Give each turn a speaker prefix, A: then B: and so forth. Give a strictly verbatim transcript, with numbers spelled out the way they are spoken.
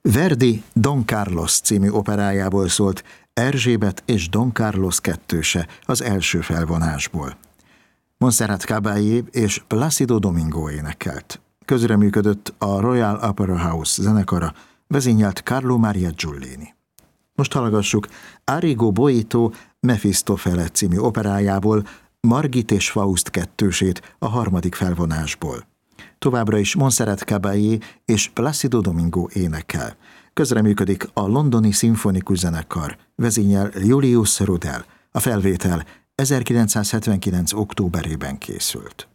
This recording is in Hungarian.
A: Verdi Don Carlos című operájából szólt Erzsébet és Don Carlos kettőse az első felvonásból. Montserrat Caballé és Plácido Domingo énekelt. Közreműködött a Royal Opera House zenekara, vezényelt Carlo Maria Giullini. Most hallgassuk Arrigo Boito Mefistofele című operájából Margit és Faust kettősét a harmadik felvonásból. Továbbra is Montserrat Caballé és Plácido Domingo énekel. Közreműködik a londoni szimfonikus zenekar, vezényel Julius Rudel. A felvétel ezerkilencszázhetvenkilenc októberében készült.